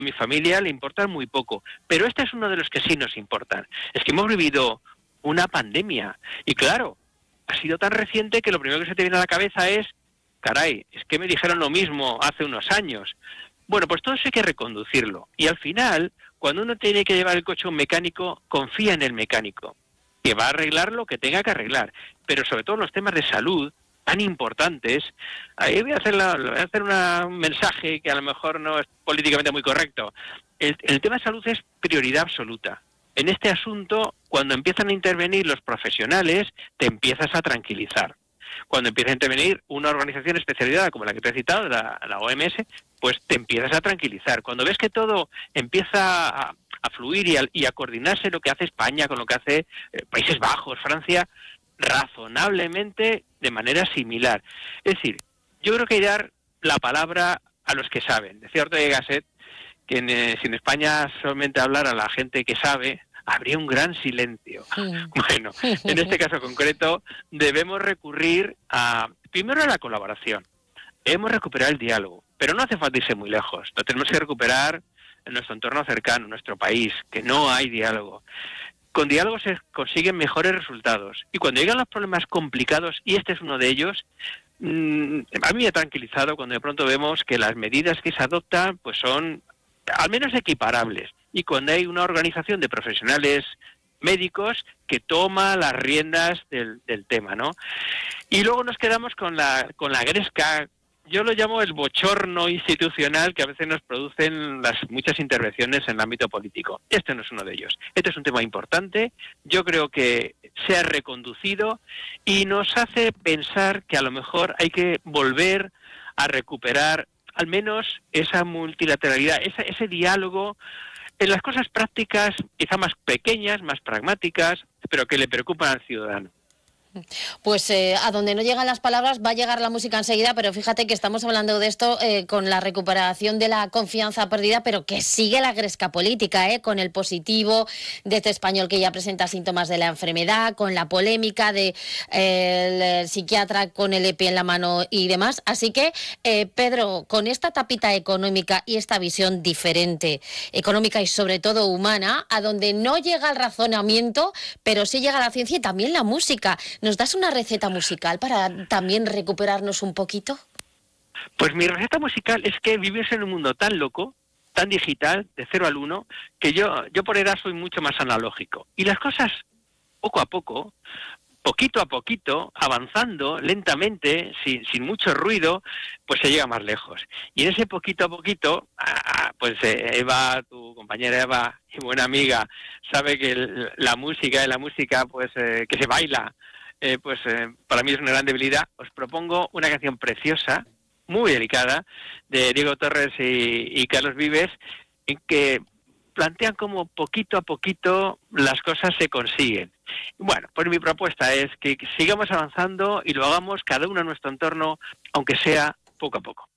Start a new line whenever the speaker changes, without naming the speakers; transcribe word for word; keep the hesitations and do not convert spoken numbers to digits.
mi familia le importan muy poco, pero este es uno de los que sí nos importan. Es que hemos vivido una pandemia y claro, ha sido tan reciente que lo primero que se te viene a la cabeza es, caray, es que me dijeron lo mismo hace unos años. Bueno, pues todo eso hay que reconducirlo y al final, cuando uno tiene que llevar el coche a un mecánico, confía en el mecánico, que va a arreglar lo que tenga que arreglar, pero sobre todo los temas de salud tan importantes. Ahí voy a hacer, la, voy a hacer una, un mensaje que a lo mejor no es políticamente muy correcto. El, el tema de salud es prioridad absoluta. En este asunto, cuando empiezan a intervenir los profesionales, te empiezas a tranquilizar. Cuando empieza a intervenir una organización especializada como la que te he citado, la, la O M S, pues te empiezas a tranquilizar. Cuando ves que todo empieza a, a fluir y a, y a coordinarse lo que hace España con lo que hace eh, Países Bajos, Francia, razonablemente de manera similar. Es decir, yo creo que hay que dar la palabra a los que saben. Decía Ortega y Gasset que en, eh, si en España solamente hablara la gente que sabe, habría un gran silencio. Sí. Bueno, en este caso concreto debemos recurrir a, primero a la colaboración. Debemos recuperar el diálogo, pero no hace falta irse muy lejos. Lo tenemos que recuperar en nuestro entorno cercano, en nuestro país, que no hay diálogo. Con diálogo se consiguen mejores resultados. Y cuando llegan los problemas complicados, y este es uno de ellos, mmm, a mí me ha tranquilizado cuando de pronto vemos que las medidas que se adoptan pues son al menos equiparables. Y cuando hay una organización de profesionales médicos que toma las riendas del, del tema, ¿no? Y luego nos quedamos con la con la gresca. Yo lo llamo el bochorno institucional que a veces nos producen las muchas intervenciones en el ámbito político. Este no es uno de ellos. Este es un tema importante. Yo creo que se ha reconducido y nos hace pensar que a lo mejor hay que volver a recuperar al menos esa multilateralidad, ese, ese diálogo en las cosas prácticas, quizá más pequeñas, más pragmáticas, pero que le preocupan al ciudadano.
Pues eh, a donde no llegan las palabras va a llegar la música enseguida, pero fíjate que estamos hablando de esto eh, con la recuperación de la confianza perdida, pero que sigue la gresca política, eh, con el positivo de este español que ya presenta síntomas de la enfermedad, con la polémica de eh, el psiquiatra con el EPI en la mano y demás. Así que, eh, Pedro, con esta tapita económica y esta visión diferente, económica y sobre todo humana, a donde no llega el razonamiento, pero sí llega la ciencia y también la música. ¿Nos das una receta musical para también recuperarnos un poquito?
Pues mi receta musical es que vivimos en un mundo tan loco, tan digital, de cero al uno, que yo, yo por edad soy mucho más analógico. Y las cosas, poco a poco, poquito a poquito, avanzando lentamente, sin, sin mucho ruido, pues se llega más lejos. Y en ese poquito a poquito, pues Eva, tu compañera Eva y buena amiga, sabe que el, la música, la música pues eh, que se baila, Eh, pues eh, para mí es una gran debilidad. Os propongo una canción preciosa, muy delicada, de Diego Torres y, y Carlos Vives, en que plantean como poquito a poquito las cosas se consiguen. Bueno, pues mi propuesta es que sigamos avanzando y lo hagamos cada uno en nuestro entorno, aunque sea poco a poco.